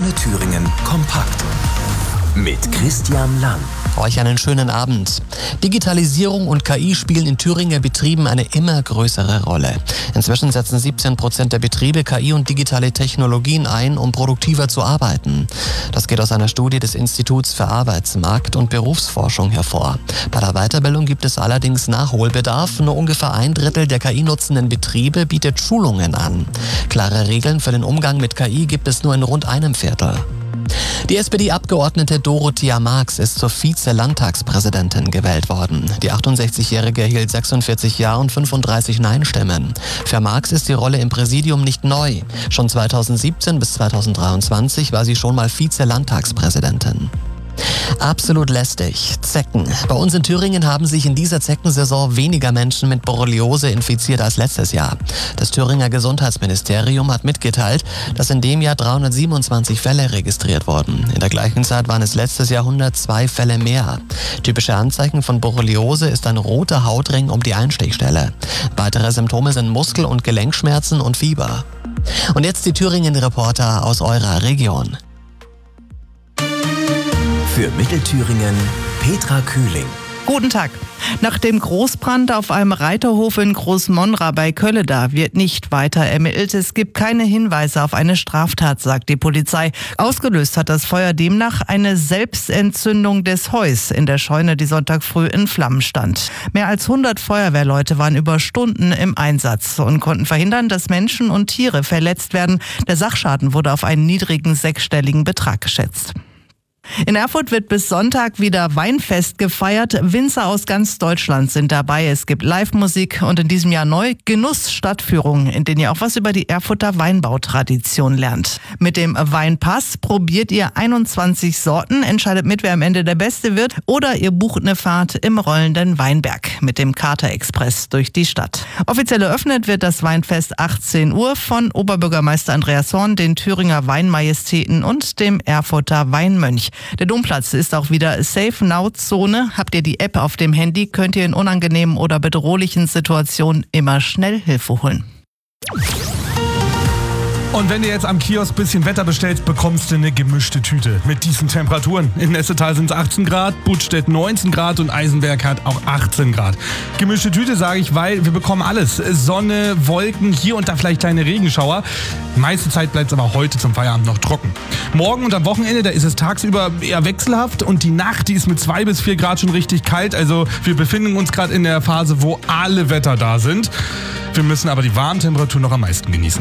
Antenne Thüringen kompakt mit Christian Lang. Euch einen schönen Abend. Digitalisierung und KI spielen in Thüringer Betrieben eine immer größere Rolle. Inzwischen setzen 17% der Betriebe KI und digitale Technologien ein, um produktiver zu arbeiten. Das geht aus einer Studie des Instituts für Arbeitsmarkt- und Berufsforschung hervor. Bei der Weiterbildung gibt es allerdings Nachholbedarf. Nur ungefähr 1/3 der KI-nutzenden Betriebe bietet Schulungen an. Klare Regeln für den Umgang mit KI gibt es nur in rund einem Viertel. Die SPD-Abgeordnete Dorothea Marx ist zur Vize-Landtagspräsidentin gewählt worden. Die 68-Jährige erhielt 46 Ja und 35 Nein-Stimmen. Für Marx ist die Rolle im Präsidium nicht neu. Schon 2017 bis 2023 war sie schon mal Vize-Landtagspräsidentin. Absolut lästig. Zecken. Bei uns in Thüringen haben sich in dieser Zeckensaison weniger Menschen mit Borreliose infiziert als letztes Jahr. Das Thüringer Gesundheitsministerium hat mitgeteilt, dass in dem Jahr 327 Fälle registriert wurden. In der gleichen Zeit waren es letztes Jahr 102 Fälle mehr. Typische Anzeichen von Borreliose ist ein roter Hautring um die Einstichstelle. Weitere Symptome sind Muskel- und Gelenkschmerzen und Fieber. Und jetzt die Thüringen-Reporter aus eurer Region. Für Mittelthüringen Petra Kühling. Guten Tag. Nach dem Großbrand auf einem Reiterhof in Großmonra bei Kölleda wird nicht weiter ermittelt. Es gibt keine Hinweise auf eine Straftat, sagt die Polizei. Ausgelöst hat das Feuer demnach eine Selbstentzündung des Heus in der Scheune, die Sonntag früh in Flammen stand. Mehr als 100 Feuerwehrleute waren über Stunden im Einsatz und konnten verhindern, dass Menschen und Tiere verletzt werden. Der Sachschaden wurde auf einen niedrigen sechsstelligen Betrag geschätzt. In Erfurt wird bis Sonntag wieder Weinfest gefeiert. Winzer aus ganz Deutschland sind dabei. Es gibt Live-Musik und in diesem Jahr neu Genuss-Stadtführungen, in denen ihr auch was über die Erfurter Weinbautradition lernt. Mit dem Weinpass probiert ihr 21 Sorten, entscheidet mit, wer am Ende der Beste wird, oder ihr bucht eine Fahrt im rollenden Weinberg mit dem Kater-Express durch die Stadt. Offiziell eröffnet wird das Weinfest 18 Uhr von Oberbürgermeister Andreas Horn, den Thüringer Weinmajestäten und dem Erfurter Weinmönch. Der Domplatz ist auch wieder Safe-Now-Zone. Habt ihr die App auf dem Handy, könnt ihr in unangenehmen oder bedrohlichen Situationen immer schnell Hilfe holen. Und wenn du jetzt am Kiosk ein bisschen Wetter bestellst, bekommst du eine gemischte Tüte mit diesen Temperaturen. In Nessetal sind es 18 Grad, Budstedt 19 Grad und Eisenberg hat auch 18 Grad. Gemischte Tüte sage ich, weil wir bekommen alles. Sonne, Wolken, hier und da vielleicht kleine Regenschauer. Die meiste Zeit bleibt es aber heute zum Feierabend noch trocken. Morgen und am Wochenende, da ist es tagsüber eher wechselhaft und die Nacht, die ist mit 2 bis 4 Grad schon richtig kalt. Also wir befinden uns gerade in der Phase, wo alle Wetter da sind. Wir müssen aber die warmen Temperaturen noch am meisten genießen.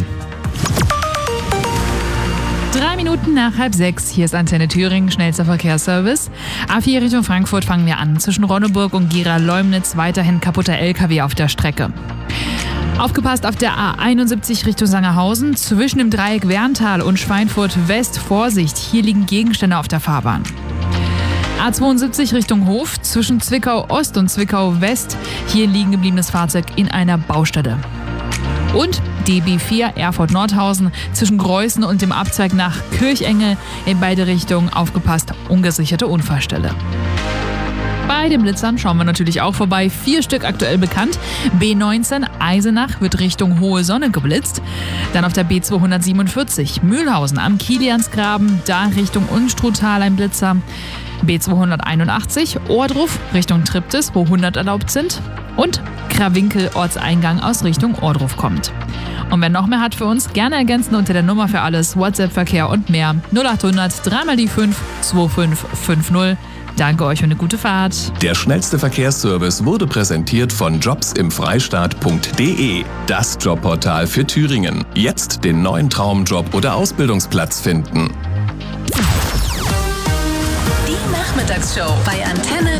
3 Minuten nach 5:30. Hier ist Antenne Thüringen, schnellster Verkehrsservice. A4 Richtung Frankfurt fangen wir an. Zwischen Ronneburg und Gera-Leumnitz weiterhin kaputter LKW auf der Strecke. Aufgepasst auf der A71 Richtung Sangerhausen. Zwischen dem Dreieck Werntal und Schweinfurt West Vorsicht. Hier liegen Gegenstände auf der Fahrbahn. A72 Richtung Hof. Zwischen Zwickau Ost und Zwickau West. Hier liegen gebliebenes Fahrzeug in einer Baustelle. Und DB4 Erfurt-Nordhausen zwischen Greußen und dem Abzweig nach Kirchenge in beide Richtungen aufgepasst, ungesicherte Unfallstelle. Bei den Blitzern schauen wir natürlich auch vorbei. 4 Stück aktuell bekannt. B19 Eisenach wird Richtung Hohe Sonne geblitzt. Dann auf der B247 Mühlhausen am Kiliansgraben, da Richtung Unstruttal ein Blitzer. B281 Ohrdruf Richtung Triptis, wo 100 erlaubt sind. Und Krawinkel Ortseingang aus Richtung Ohrdruf kommt. Und wer noch mehr hat für uns, gerne ergänzen unter der Nummer für alles, WhatsApp-Verkehr und mehr 0800 3 die 5 2550. Danke euch und eine gute Fahrt. Der schnellste Verkehrsservice wurde präsentiert von jobsimfreistaat.de, das Jobportal für Thüringen. Jetzt den neuen Traumjob oder Ausbildungsplatz finden. Die Nachmittagsshow bei Antenne